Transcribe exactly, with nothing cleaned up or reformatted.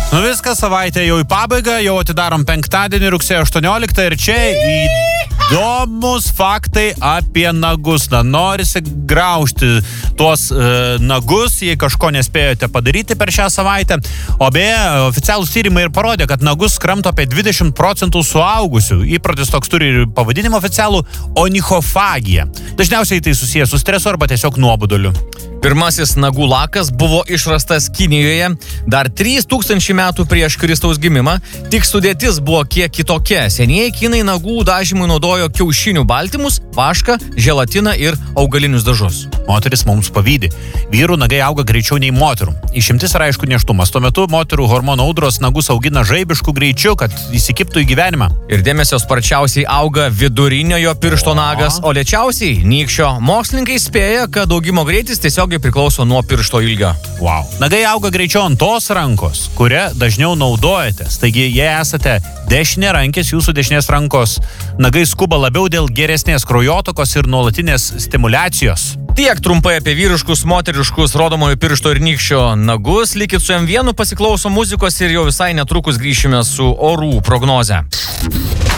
Nu viską, savaitė jau į pabaigą, jau atidarom penktadienį, rugsėjo aštuonioliktą ir čia įdomus faktai apie nagus. Na, norisi graužti tuos e, nagus, jei kažko nespėjote padaryti per šią savaitę. O beje, oficialūs tyrimai ir parodė, kad nagus kramto apie dvidešimt procentų suaugusių. Įprotis toks turi ir pavadinimą oficialų onichofagija. Dažniausiai tai susijęs su stresu arba tiesiog nuoboduliu. Pirmasis nagų lakas buvo išrastas Kinijoje dar trys tūkstančiai metų prieš Kristaus gimimą, tik sudėtis buvo kiek kitokia. Senieji kinai nagų dažymui naudojo kiaušinių baltymus, vašką, želatiną ir augalinius dažus. Moteris mums pavydi. Vyrų nagai auga greičiau nei moterų. Išimtis yra aišku nėštumas. Tuo metu moterų hormonų audros nagus augina žaibiškų greičiu, kad įsikibtų į gyvenimą. Ir dėmesio sparčiausiai auga viduriniojo piršto nagas, o lėčiausiai nykščio. Mokslininkai spėja, kad augimo greitis tiesiog priklauso nuo piršto ilgio. Wow. Nagai auga greičiau ant tos rankos, kurią dažniau naudojatės. Taigi, jei esate dešinė rankės, jūsų dešinės rankos nagai skuba labiau dėl geresnės kraujotokos ir nuolatinės stimulacijos. Tiek trumpai apie vyriškus, moteriškus, rodomojo piršto ir nykščio nagus. Likit su M vienu, pasiklauso muzikos ir jau visai netrukus grįšime su orų prognoze.